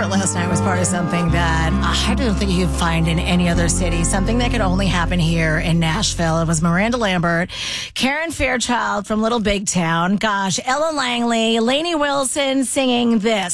Lambert last night was part of something that I don't think you could find in any other city. Something that could only happen here in Nashville. It was Miranda Lambert, Karen Fairchild from Little Big Town. Gosh, Ella Langley, Lainey Wilson singing this.